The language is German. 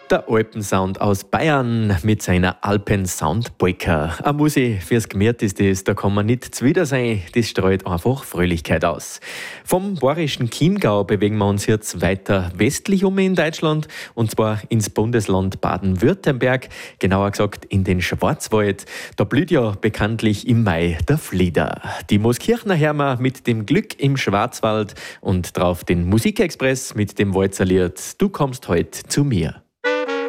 Der Alpensound aus Bayern mit seiner Alpen-Sound-Polka. Eine Musik fürs Gemütlichste, da kann man nicht zwider sein, das streut einfach Fröhlichkeit aus. Vom bayerischen Chiemgau bewegen wir uns jetzt weiter westlich in Deutschland, und zwar ins Bundesland Baden-Württemberg, genauer gesagt in den Schwarzwald. Da blüht ja bekanntlich im Mai der Flieder. Die Mooskirchner Hermer mit dem Glück im Schwarzwald und drauf den Musikexpress mit dem Walzerlied Du kommst heut zu mir.